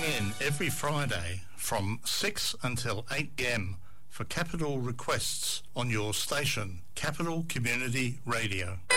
in every Friday from 6 until 8 p.m. for Capital Requests on your station, Capital Community Radio.